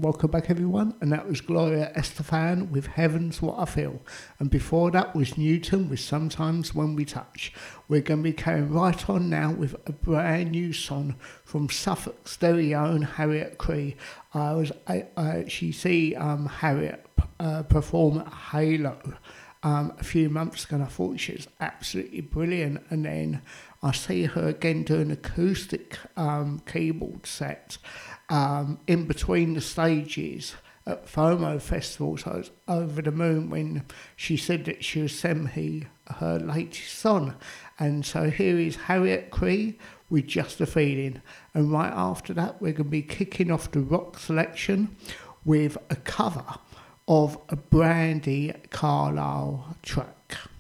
welcome back everyone. And that was Gloria Estefan with Heaven's What I Feel. And before that was Newton with Sometimes When We Touch. We're going to be carrying right on now with a brand new song from Suffolk's very own Harriet Cree. I actually see Harriet perform at Halo a few months ago, and I thought she was absolutely brilliant. And then I see her again doing acoustic keyboard set in between the stages at FOMO Festival. So I was over the moon when she said that she would send me her latest song. And so here is Harriet Cree with Just a Feeling. And right after that, we're going to be kicking off the rock selection with a cover of a Brandi Carlile track.